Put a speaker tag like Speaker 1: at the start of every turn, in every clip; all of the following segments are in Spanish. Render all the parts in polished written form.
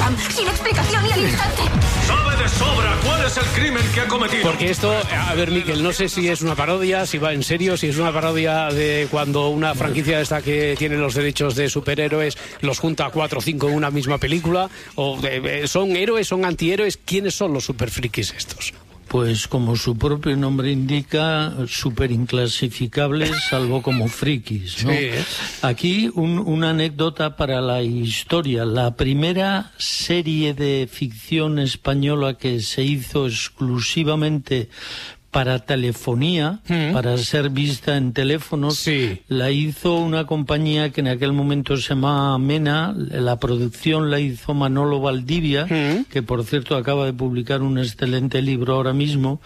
Speaker 1: matan, sin explicación y al instante.
Speaker 2: ¡Sabe de sobra cuál es el crimen que ha cometido!
Speaker 3: Porque esto, a ver, Miquel, no sé si es una parodia, si va en serio, si es una parodia de cuando una franquicia esta que tiene los derechos de superhéroes los junta a 4 o 5 en una misma película, o son héroes, son antihéroes. ¿Quiénes son los superfrikis estos?
Speaker 4: Pues como su propio nombre indica, súper inclasificables, salvo como frikis, ¿no?
Speaker 3: Sí.
Speaker 4: Aquí una anécdota para la historia. La primera serie de ficción española que se hizo exclusivamente para telefonía, para ser vista en teléfonos,
Speaker 3: sí,
Speaker 4: la hizo una compañía que en aquel momento se llamaba Mena. La producción la hizo Manolo Valdivia, que por cierto acaba de publicar un excelente libro ahora mismo,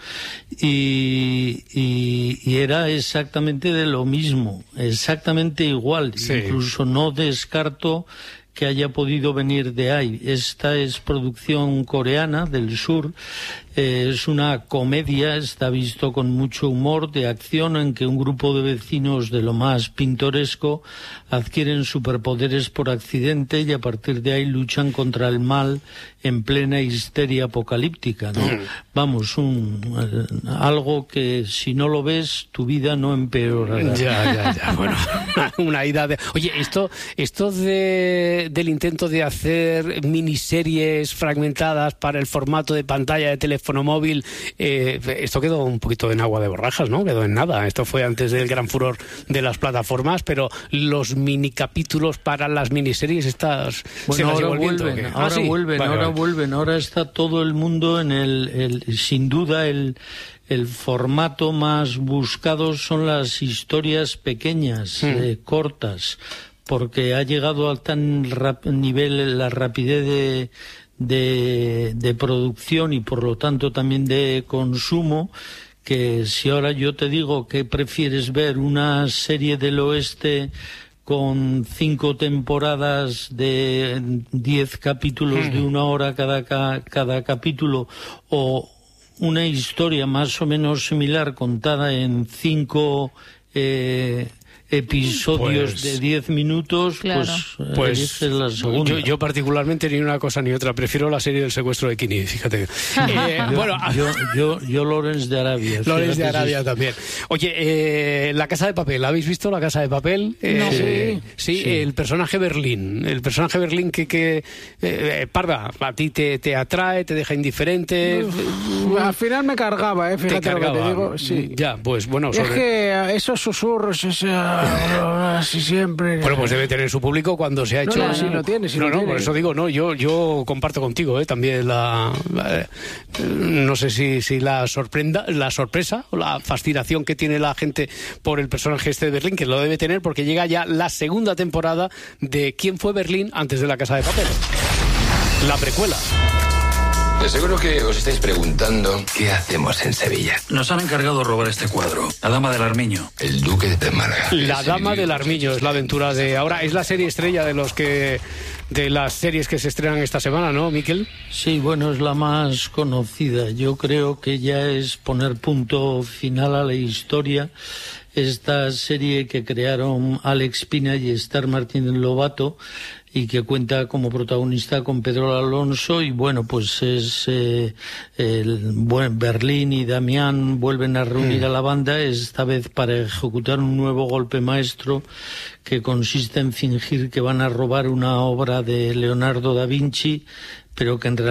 Speaker 4: y era exactamente de lo mismo, exactamente igual, sí. Incluso no descarto que haya podido venir de ahí. Esta es producción coreana del sur, es una comedia, está visto con mucho humor, de acción, en que un grupo de vecinos de lo más pintoresco adquieren superpoderes por accidente y a partir de ahí luchan contra el mal en plena histeria apocalíptica, ¿no? Vamos, algo que si no lo ves, tu vida no empeorará.
Speaker 3: Ya, bueno, una ida de... Oye, esto del intento de hacer miniseries fragmentadas para el formato de pantalla de teléfono móvil, esto quedó un poquito en agua de borrajas, ¿no? Quedó en nada. Esto fue antes del gran furor de las plataformas, pero los minicapítulos para las miniseries estas...
Speaker 4: Bueno, ahora vuelven, ahora está todo el mundo en sin duda el formato más buscado son las historias pequeñas, cortas, porque ha llegado a tan nivel la rapidez de producción y por lo tanto también de consumo, que si ahora yo te digo que prefieres ver una serie del oeste con 5 temporadas de 10 capítulos de 1 hora cada capítulo, o una historia más o menos similar contada en 5 episodios de 10 minutos,
Speaker 5: claro.
Speaker 4: Pues es la segunda.
Speaker 3: Yo particularmente ni una cosa ni otra, prefiero la serie del secuestro de Kini, fíjate.
Speaker 4: Yo Lawrence de Arabia.
Speaker 3: Lawrence de Arabia también. Oye, La Casa de Papel, ¿habéis visto La Casa de Papel?
Speaker 5: No.
Speaker 3: Sí, el personaje Berlín. El personaje Berlín que Parda, a ti te atrae, te deja indiferente.
Speaker 6: Al final me cargaba, fíjate lo que te digo. Sí.
Speaker 3: Ya, pues bueno.
Speaker 6: Es que esos susurros, así siempre...
Speaker 3: Bueno, pues debe tener su público cuando se ha hecho...
Speaker 6: No, si lo tiene.
Speaker 3: Por eso digo, yo comparto contigo, también no sé si la sorpresa o la fascinación que tiene la gente por el personaje este de Berlín, que lo debe tener porque llega ya la segunda temporada de ¿Quién fue Berlín antes de La Casa de Papel? La precuela.
Speaker 7: De seguro que os estáis preguntando qué hacemos en Sevilla.
Speaker 8: Nos han encargado robar este cuadro, La Dama del Armiño.
Speaker 7: El Duque de Málaga.
Speaker 3: La Dama del Armiño es la aventura de ahora. Es la serie estrella de las series que se estrenan esta semana, ¿no, Miquel?
Speaker 4: Sí, bueno, es la más conocida. Yo creo que ya es poner punto final a la historia. Esta serie que crearon Alex Pina y Esther Martínez Lobato, y que cuenta como protagonista con Pedro Alonso, y bueno, pues es Berlín y Damián vuelven a reunir a la banda, esta vez para ejecutar un nuevo golpe maestro que consiste en fingir que van a robar una obra de Leonardo da Vinci, pero que en realidad